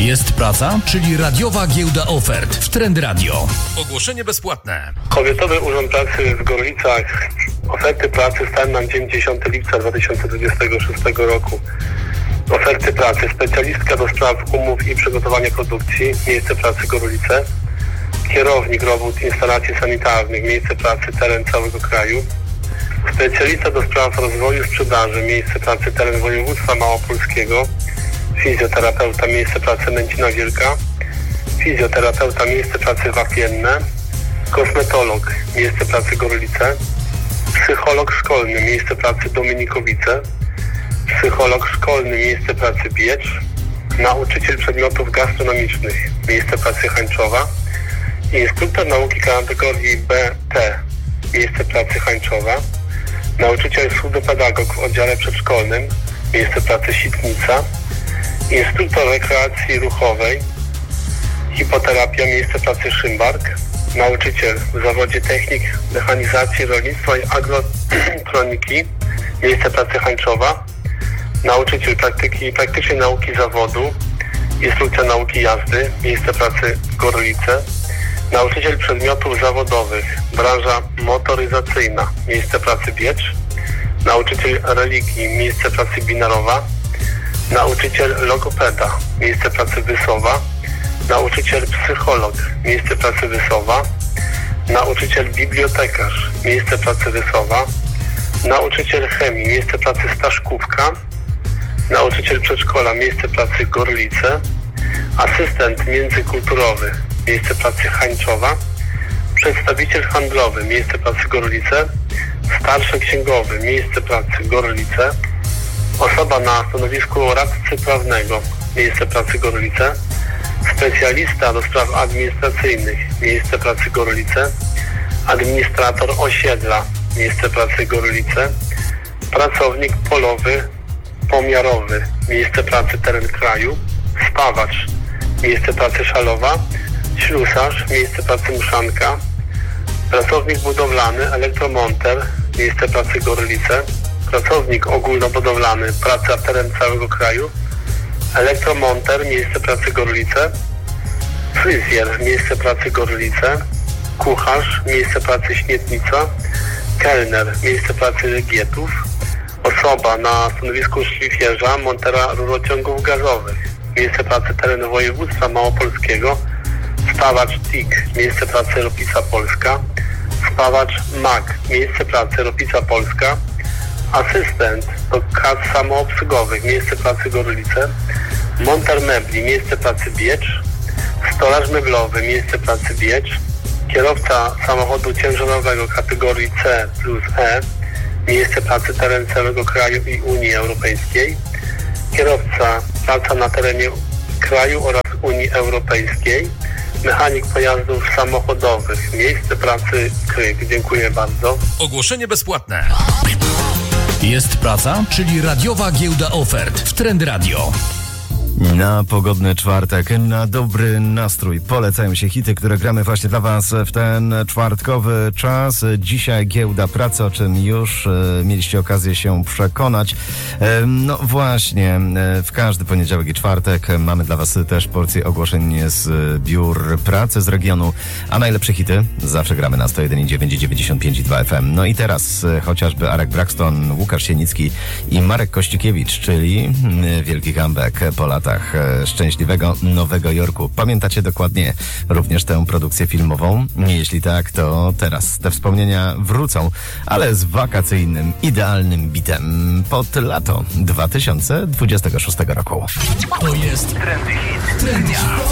Jest praca, czyli radiowa giełda ofert w Trend Radio. Ogłoszenie bezpłatne. Powiatowy Urząd Pracy w Gorlicach. Oferty pracy stan na dzień 10 lipca 2026 roku. Oferty pracy. Specjalistka do spraw umów i przygotowania produkcji. Miejsce pracy Gorlice. Kierownik robót instalacji sanitarnych. Miejsce pracy teren całego kraju. Specjalista do spraw rozwoju sprzedaży. Miejsce pracy teren województwa małopolskiego. Fizjoterapeuta. Miejsce pracy Męcina Wielka. Fizjoterapeuta. Miejsce pracy Wapienne. Kosmetolog. Miejsce pracy Gorlice. Psycholog szkolny. Miejsce pracy Dominikowice. Psycholog szkolny. Miejsce pracy Biecz. Nauczyciel przedmiotów gastronomicznych. Miejsce pracy Hańczowa. Instruktor nauki kategorii BT. Miejsce pracy Hańczowa. Nauczyciel pseudopedagog w oddziale przedszkolnym. Miejsce pracy Sitnica. Instruktor rekreacji ruchowej. Hipoterapia. Miejsce pracy Szymbark. Nauczyciel w zawodzie technik mechanizacji rolnictwa i agrotroniki. Miejsce pracy Hańczowa. Nauczyciel praktycznej nauki zawodu. Instrukcja nauki jazdy. Miejsce pracy Gorlice. Nauczyciel przedmiotów zawodowych. Branża motoryzacyjna. Miejsce pracy Biecz. Nauczyciel religii. Miejsce pracy Binarowa. Nauczyciel logopeda. Miejsce pracy Wysowa. Nauczyciel psycholog. Miejsce pracy Wysowa. Nauczyciel bibliotekarz. Miejsce pracy Wysowa. Nauczyciel chemii. Miejsce pracy Staszkówka. Nauczyciel przedszkola. Miejsce pracy Gorlice. Asystent międzykulturowy. Miejsce pracy Hańczowa. Przedstawiciel handlowy. Miejsce pracy Gorlice. Starszy księgowy. Miejsce pracy Gorlice. Osoba na stanowisku radcy prawnego. Miejsce pracy Gorlice. Specjalista do spraw administracyjnych. Miejsce pracy Gorlice. Administrator osiedla. Miejsce pracy Gorlice. Pracownik polowy, pomiarowy. Miejsce pracy teren kraju. Spawacz. Miejsce pracy Szalowa. Ślusarz. Miejsce pracy Mszanka. Pracownik budowlany, elektromonter. Miejsce pracy Gorlice. Pracownik ogólnobudowlany. Praca teren całego kraju. Elektromonter. Miejsce pracy Gorlice. Fryzjer. Miejsce pracy Gorlice. Kucharz. Miejsce pracy Śmietnica. Kelner. Miejsce pracy Legietów. Osoba na stanowisku szlifierza, montera rurociągów gazowych. Miejsce pracy teren województwa małopolskiego. Spawacz TIG. Miejsce pracy Ropica Polska. Spawacz MAG. Miejsce pracy Ropica Polska. Asystent do kas samoobsługowych. Miejsce pracy Gorlice. Monter mebli. Miejsce pracy Biecz. Stolarz meblowy. Miejsce pracy Biecz. Kierowca samochodu ciężarowego kategorii C plus E. Miejsce pracy teren całego kraju i Unii Europejskiej. Kierowca praca na terenie kraju oraz Unii Europejskiej. Mechanik pojazdów samochodowych. Miejsce pracy Kryk. Dziękuję bardzo. Ogłoszenie bezpłatne. Jest praca, czyli radiowa giełda ofert w Trend Radio. Na pogodny czwartek, na dobry nastrój polecają się hity, które gramy właśnie dla Was w ten czwartkowy czas. Dzisiaj giełda pracy, o czym już mieliście okazję się przekonać. No właśnie, w każdy poniedziałek i czwartek mamy dla Was też porcję ogłoszeń z biur pracy z regionu, a najlepsze hity zawsze gramy na 101,9 i 95,2 FM. No i teraz chociażby Arek Braxton, Łukasz Sienicki i Marek Kościukiewicz, czyli wielki comeback po latach szczęśliwego Nowego Jorku. Pamiętacie dokładnie również tę produkcję filmową? Jeśli tak, to teraz te wspomnienia wrócą, ale z wakacyjnym, idealnym bitem pod lato 2026 roku. To jest Trendy Hit.